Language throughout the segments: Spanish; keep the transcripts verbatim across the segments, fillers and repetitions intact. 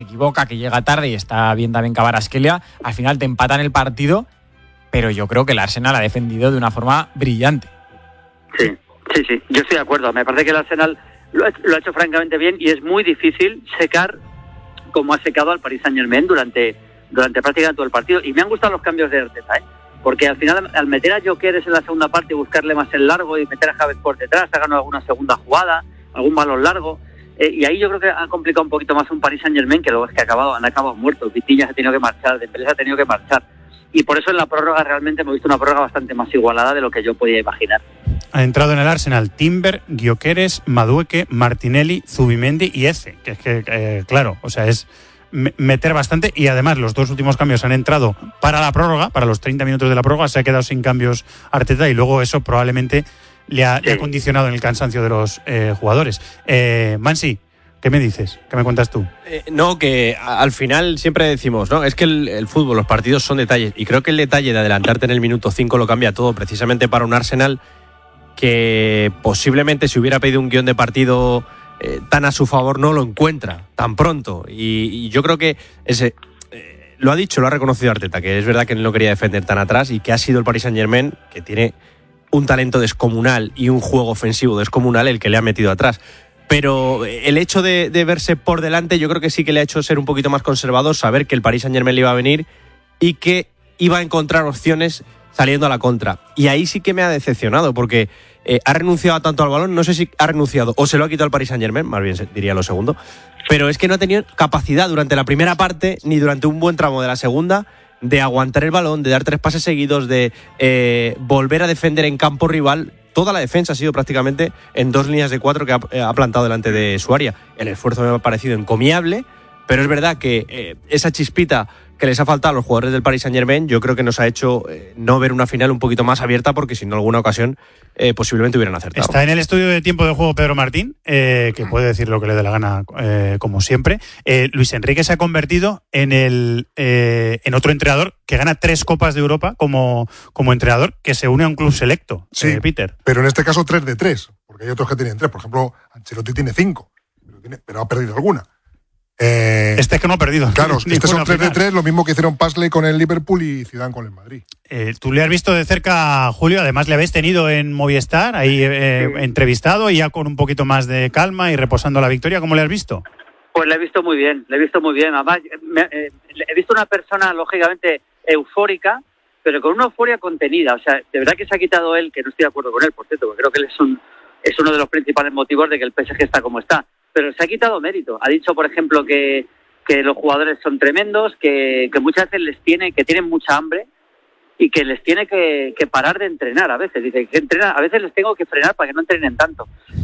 equivoca, que llega tarde y está bien también Kvaratskhelia, al final te empatan el partido, pero yo creo que el Arsenal ha defendido de una forma brillante. Sí, sí, sí, yo estoy de acuerdo. Me parece que el Arsenal lo ha, lo ha hecho francamente bien y es muy difícil secar como ha secado al Paris Saint-Germain durante, durante prácticamente todo el partido. Y me han gustado los cambios de Arteta, ¿eh? Porque al final, al meter a Gyökeres en la segunda parte y buscarle más el largo y meter a Havertz por detrás, ha ganado alguna segunda jugada, algún balón largo, eh, y ahí yo creo que ha complicado un poquito más un Paris Saint-Germain, que luego es que ha acabado, han acabado muertos. Vitinha se ha tenido que marchar, Dembélé se ha tenido que marchar. Y por eso en la prórroga realmente hemos visto una prórroga bastante más igualada de lo que yo podía imaginar. Ha entrado en el Arsenal Timber, Gyökeres, Madueke, Martinelli, Zubimendi y Eze, que es que, eh, claro, o sea, es meter bastante, y además los dos últimos cambios han entrado para la prórroga, para los treinta minutos de la prórroga, se ha quedado sin cambios Arteta y luego eso probablemente le ha, sí. le ha condicionado en el cansancio de los eh, jugadores. Eh, Mansi, ¿qué me dices? ¿Qué me cuentas tú? Eh, no, que al final siempre decimos, ¿no? Es que el, el fútbol, los partidos son detalles, y creo que el detalle de adelantarte en el minuto cinco lo cambia todo, precisamente para un Arsenal que posiblemente si hubiera pedido un guión de partido eh, tan a su favor no lo encuentra tan pronto, y, y yo creo que ese eh, lo ha dicho, lo ha reconocido Arteta, que es verdad que no quería defender tan atrás y que ha sido el Paris Saint-Germain, que tiene un talento descomunal y un juego ofensivo descomunal, el que le ha metido atrás. Pero el hecho de, de verse por delante yo creo que sí que le ha hecho ser un poquito más conservador, saber que el Paris Saint-Germain le iba a venir y que iba a encontrar opciones saliendo a la contra. Y ahí sí que me ha decepcionado, porque eh, ha renunciado tanto al balón, no sé si ha renunciado o se lo ha quitado al Paris Saint-Germain, más bien diría lo segundo, pero es que no ha tenido capacidad durante la primera parte ni durante un buen tramo de la segunda de aguantar el balón, de dar tres pases seguidos, de eh, volver a defender en campo rival. Toda la defensa ha sido prácticamente en dos líneas de cuatro que ha, ha plantado delante de su área. El esfuerzo me ha parecido encomiable, pero es verdad que eh, esa chispita que les ha faltado a los jugadores del Paris Saint-Germain yo creo que nos ha hecho eh, no ver una final un poquito más abierta, porque si no, en alguna ocasión eh, posiblemente hubieran acertado. Está en el estudio de tiempo de juego Pedro Martín, eh, que puede decir lo que le dé la gana, eh, como siempre. Eh, Luis Enrique se ha convertido en el eh, en otro entrenador que gana tres Copas de Europa como, como entrenador, que se une a un club selecto, sí, eh, Peter. Pero en este caso tres de tres, porque hay otros que tienen tres. Por ejemplo, Ancelotti tiene cinco, pero, tiene, pero ha perdido alguna. Eh, este es que no ha perdido. Claro, este son tres de tres, lo mismo que hicieron Paisley con el Liverpool y Zidane con el Madrid. Eh, Tú le has visto de cerca, Julio, además le habéis tenido en Movistar, ahí eh, sí. entrevistado y ya con un poquito más de calma y reposando la victoria. ¿Cómo le has visto? Pues le he visto muy bien, le he visto muy bien. Además, me, eh, he visto una persona, lógicamente, eufórica, pero con una euforia contenida. O sea, de verdad que se ha quitado él, que no estoy de acuerdo con él, por cierto, porque creo que él es, un, es uno de los principales motivos de que el P S G está como está. Pero se ha quitado mérito. Ha dicho, por ejemplo, que, que los jugadores son tremendos, que, que muchas veces les tiene, que tienen mucha hambre y que les tiene que, que parar de entrenar a veces. Dice que entrena, a veces les tengo que frenar para que no entrenen tanto.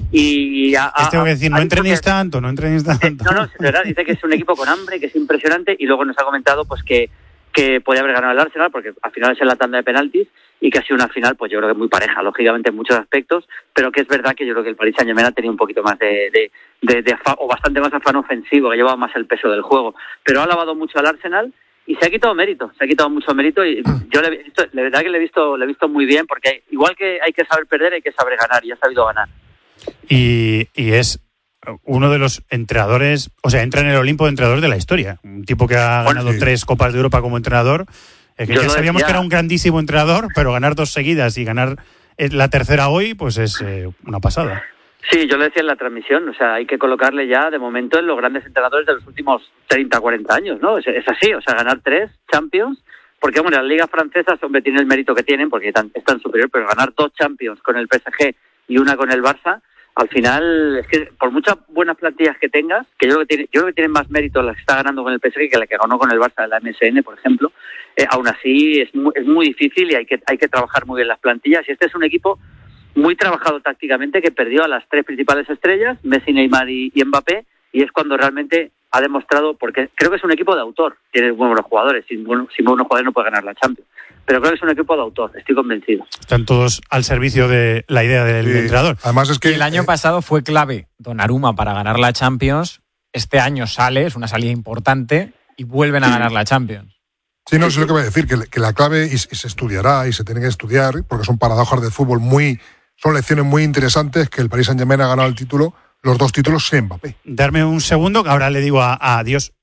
Y a, a, tengo que decir, no entrenéis tanto, no entrenéis tanto. No, no, es verdad, dice que es un equipo con hambre, que es impresionante, y luego nos ha comentado pues que, que podía haber ganado el Arsenal, porque al final es en la tanda de penaltis, y que ha sido una final, pues yo creo que muy pareja, lógicamente en muchos aspectos, pero que es verdad que yo creo que el Paris Saint-Germain ha tenido un poquito más de, de, de, de afán, o bastante más afán ofensivo, que llevaba más el peso del juego, pero ha alabado mucho al Arsenal y se ha quitado mérito, se ha quitado mucho mérito, y yo le he visto, la verdad que le he visto, le he visto muy bien, porque igual que hay que saber perder, hay que saber ganar, y ha sabido ganar. Y, y es uno de los entrenadores, o sea, entra en el Olimpo de entrenadores de la historia, un tipo que ha ganado sí. tres Copas de Europa como entrenador. Eh, que ya sabíamos decía. que era un grandísimo entrenador, pero ganar dos seguidas y ganar la tercera hoy, pues es eh, una pasada. Sí, yo lo decía en la transmisión, o sea, hay que colocarle ya de momento en los grandes entrenadores de los últimos treinta, cuarenta años, ¿no? Es, es así, o sea, ganar tres Champions, porque bueno, las ligas francesas, hombre, tienen el mérito que tienen, porque están, están superior, pero ganar dos Champions con el P S G y una con el Barça, al final, es que por muchas buenas plantillas que tengas, que yo creo que, tiene, yo creo que tienen más mérito las que está ganando con el P S G que la que ganó con el Barça de la M S N, por ejemplo, eh, aún así es muy, es muy difícil y hay que, hay que trabajar muy bien las plantillas, y este es un equipo muy trabajado tácticamente, que perdió a las tres principales estrellas, Messi, Neymar y, y Mbappé, y es cuando realmente ha demostrado, porque creo que es un equipo de autor, tiene buenos jugadores, sin, bueno, sin buenos jugadores no puede ganar la Champions, pero creo que es un equipo de autor, estoy convencido. Están todos al servicio de la idea del sí. entrenador. Además es que y el año eh... pasado fue clave Donnarumma para ganar la Champions, este año sale, es una salida importante, y vuelven a ganar la Champions. Sí, no, eso es lo que voy a decir, que, que la clave, y, y se estudiará, y se tiene que estudiar, porque son paradojas del fútbol muy... Son lecciones muy interesantes, que el Paris Saint-Germain ha ganado el título, los dos títulos sin Mbappé. Darme un segundo, que ahora le digo a, a Dios,